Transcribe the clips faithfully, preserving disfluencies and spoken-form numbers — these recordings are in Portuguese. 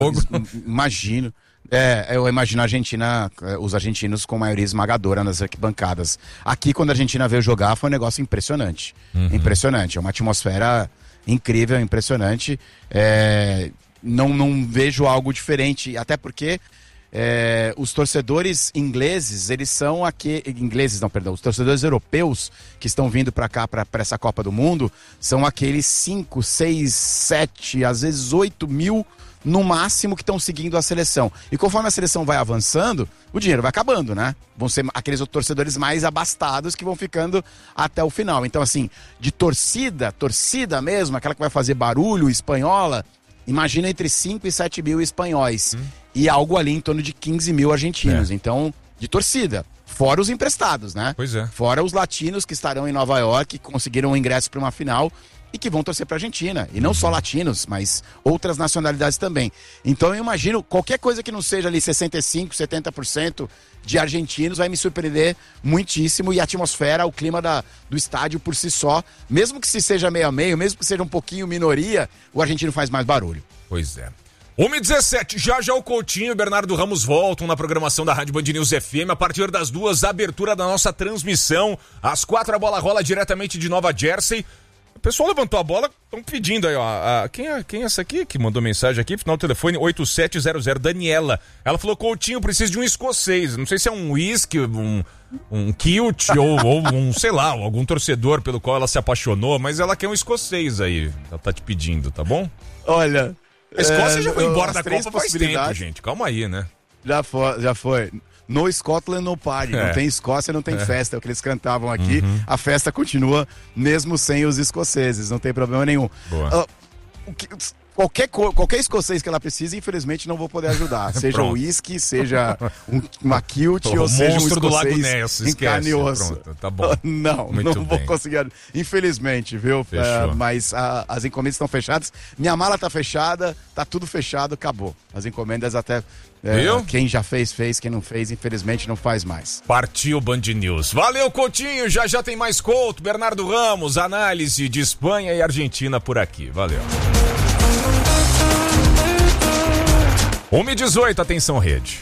Imagino. É, eu imagino a Argentina, os argentinos com maioria esmagadora nas arquibancadas. Aqui, quando a Argentina veio jogar, foi um negócio impressionante. Uhum. Impressionante. É uma atmosfera incrível, impressionante. É, não, não vejo algo diferente, até porque é, os torcedores ingleses, eles são aqui... Ingleses, não, perdão. Os torcedores europeus que estão vindo para cá, para essa Copa do Mundo, são aqueles cinco, seis, sete, às vezes oito mil no máximo que estão seguindo a seleção. E conforme a seleção vai avançando, o dinheiro vai acabando, né? Vão ser aqueles torcedores mais abastados que vão ficando até o final. Então, assim, de torcida, torcida mesmo, aquela que vai fazer barulho, espanhola, imagina entre cinco e sete mil espanhóis. Hum. E algo ali em torno de quinze mil argentinos. É. Então, de torcida. Fora os emprestados, né? Pois é. Fora os latinos que estarão em Nova York, que conseguiram um ingresso para uma final e que vão torcer para a Argentina. E não uhum. só latinos, mas outras nacionalidades também. Então eu imagino, qualquer coisa que não seja ali sessenta e cinco por cento, setenta por cento de argentinos vai me surpreender muitíssimo. E a atmosfera, o clima da, do estádio por si só, mesmo que se seja meio a meio, mesmo que seja um pouquinho minoria, o argentino faz mais barulho. Pois é. uma e dezessete, já já o Coutinho e o Bernardo Ramos voltam na programação da Rádio Band News F M. A partir das duas, a abertura da nossa transmissão. Às quatro, a bola rola diretamente de Nova Jersey. O pessoal levantou a bola, estão pedindo aí, ó. A, quem, é, quem é essa aqui que mandou mensagem aqui? Final do telefone oito sete zero zero, Daniela. Ela falou: Coutinho, preciso de um escocês. Não sei se é um whisky, um, um kilt ou, ou um, sei lá, algum torcedor pelo qual ela se apaixonou, mas ela quer um escocês aí. Ela tá te pedindo, tá bom? Olha. A Escócia é, já foi embora da Copa faz tempo, gente. Calma aí, né? Já foi, já foi. No Scotland no party, é. Não tem Escócia, não tem é. festa, é o que eles cantavam aqui. Uhum. A festa continua mesmo sem os escoceses, não tem problema nenhum. Boa. Uh, o que, qualquer, qualquer escocês que ela precise, infelizmente não vou poder ajudar. Seja um whisky, seja um, uma kilt ou seja um escocês em carne e osso. Pronto, tá bom. Não, Muito não bem. vou conseguir, infelizmente, viu? Uh, mas uh, as encomendas estão fechadas. Minha mala tá fechada, tá tudo fechado, acabou. As encomendas até... É, quem já fez, fez. Quem não fez, infelizmente, não faz mais. Partiu Band News. Valeu, Coutinho. Já já tem mais Couto, Bernardo Ramos, análise de Espanha e Argentina por aqui. Valeu. uma e dezoito, atenção, rede.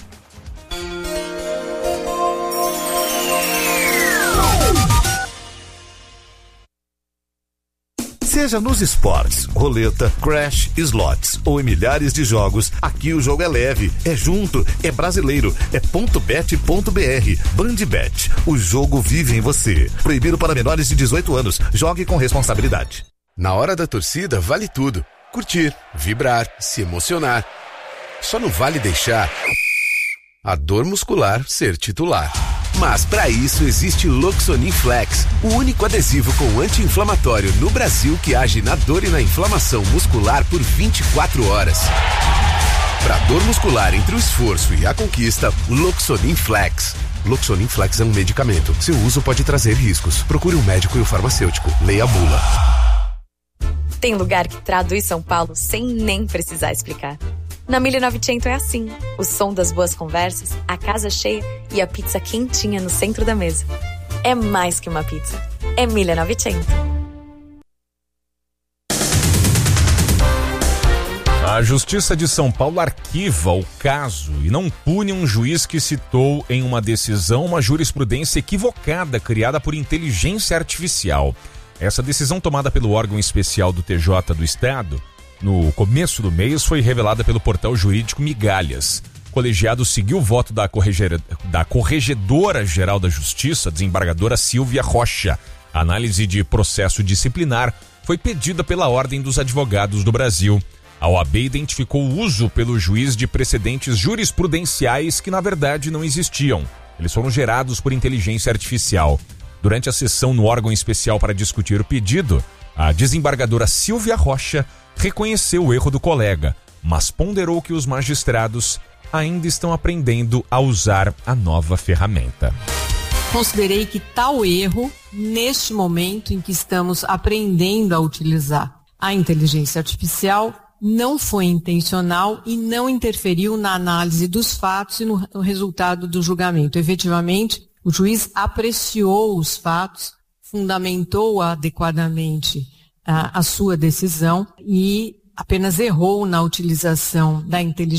Seja nos esportes, roleta, crash, slots ou em milhares de jogos, aqui o jogo é leve, é junto, é brasileiro, é ponto bet ponto br. Bandbet, o jogo vive em você. Proibido para menores de dezoito anos. Jogue com responsabilidade. Na hora da torcida, vale tudo. Curtir, vibrar, se emocionar. Só não vale deixar a dor muscular ser titular. Mas para isso existe Loxonin Flex, o único adesivo com anti-inflamatório no Brasil que age na dor e na inflamação muscular por vinte e quatro horas. Para dor muscular entre o esforço e a conquista, Loxonin Flex. Loxonin Flex é um medicamento. Seu uso pode trazer riscos. Procure um médico e o farmacêutico. Leia a bula. Tem lugar que traduz São Paulo sem nem precisar explicar. Na mille e novecento é assim. O som das boas conversas, a casa cheia e a pizza quentinha no centro da mesa. É mais que uma pizza. É mille e novecento. A Justiça de São Paulo arquiva o caso e não pune um juiz que citou em uma decisão uma jurisprudência equivocada criada por inteligência artificial. Essa decisão tomada pelo órgão especial do T J do Estado no começo do mês foi revelada pelo portal jurídico Migalhas. O colegiado seguiu o voto da, correger... da Corregedora-Geral da Justiça, desembargadora Silvia Rocha. A análise de processo disciplinar foi pedida pela Ordem dos Advogados do Brasil. A O A B identificou o uso pelo juiz de precedentes jurisprudenciais que, na verdade, não existiam. Eles foram gerados por inteligência artificial. Durante a sessão no órgão especial para discutir o pedido, a desembargadora Silvia Rocha reconheceu o erro do colega, mas ponderou que os magistrados ainda estão aprendendo a usar a nova ferramenta. Considerei que tal erro, neste momento em que estamos aprendendo a utilizar a inteligência artificial, não foi intencional e não interferiu na análise dos fatos e no, no resultado do julgamento. Efetivamente, o juiz apreciou os fatos, fundamentou adequadamente a, a sua decisão e apenas errou na utilização da inteligência